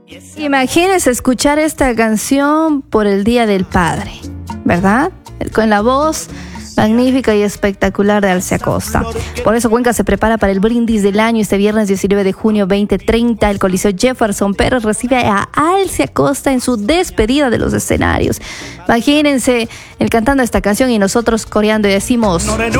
Imagínense escuchar esta canción por el Día del Padre, ¿verdad? Con la voz magnífica y espectacular de Alce Acosta. Por eso Cuenca se prepara para el brindis del año. Este viernes 19 de junio 2030, el Coliseo Jefferson Pérez recibe a Alce Acosta en su despedida de los escenarios. Imagínense él cantando esta canción y nosotros coreando y decimos...